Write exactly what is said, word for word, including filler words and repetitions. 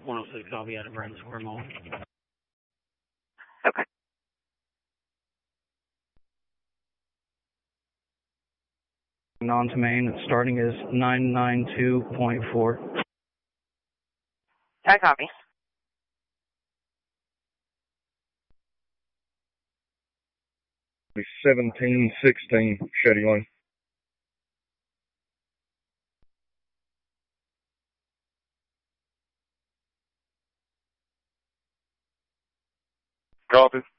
one oh six, I'll be out of Brandon Square Mall. Okay. On to main, starting is nine nine two point four. I copy. seventeen sixteen, Shetty Lane. Copy.